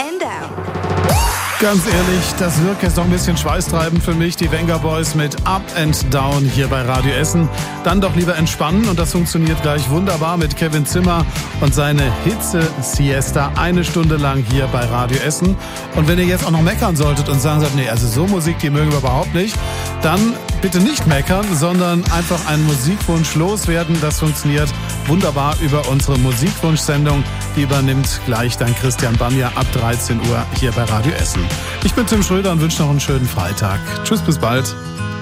and down. Ganz ehrlich, das wirkt jetzt noch ein bisschen schweißtreibend für mich. Die Venga Boys mit Up and Down hier bei Radio Essen. Dann doch lieber entspannen und das funktioniert gleich wunderbar mit Kevin Zimmer und seine Hitze-Siesta 1 Stunde lang hier bei Radio Essen. Und wenn ihr jetzt auch noch meckern solltet und sagen sollt, nee, also so Musik, die mögen wir überhaupt nicht, dann bitte nicht meckern, sondern einfach einen Musikwunsch loswerden. Das funktioniert wunderbar über unsere Musikwunschsendung. Die übernimmt gleich dann Christian Banja ab 13 Uhr hier bei Radio Essen. Ich bin Tim Schröder und wünsche noch einen schönen Freitag. Tschüss, bis bald.